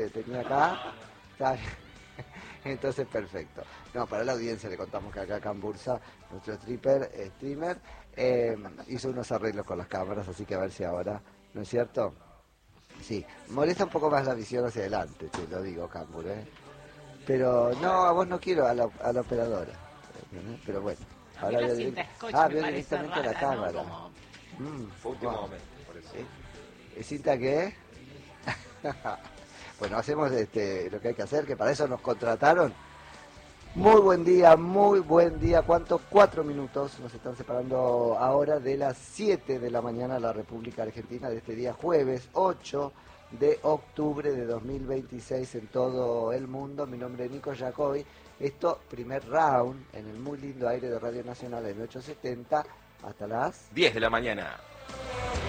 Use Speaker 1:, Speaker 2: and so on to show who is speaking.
Speaker 1: tenía acá. Está bien. Entonces, perfecto. No, para la audiencia le contamos que acá Cambursa, nuestro streamer, hizo unos arreglos con las cámaras, así que a ver si ahora, ¿no es cierto? Sí, molesta un poco más la visión hacia adelante, te lo digo, Cambur, ¿eh? Pero no, a vos no quiero, a la operadora. Pero bueno,
Speaker 2: A mí
Speaker 1: ahora
Speaker 2: la
Speaker 1: veo,
Speaker 2: cinta scotch me
Speaker 1: veo
Speaker 2: parece
Speaker 1: directamente a la
Speaker 2: rara, ¿no?
Speaker 1: cámara.
Speaker 2: Como...
Speaker 3: Fue último
Speaker 1: Wow.
Speaker 3: momento, por eso.
Speaker 1: ¿Cinta qué? Bueno, hacemos lo que hay que hacer, que para eso nos contrataron. Muy buen día. ¿Cuántos? 4 minutos nos están separando ahora de las 7 de la mañana la República Argentina de este día jueves 8 de octubre de 2026 en todo el mundo. Mi nombre es Nico Jacobi. Esto, primer round en el muy lindo aire de Radio Nacional en 870 hasta las
Speaker 3: 10 de la mañana.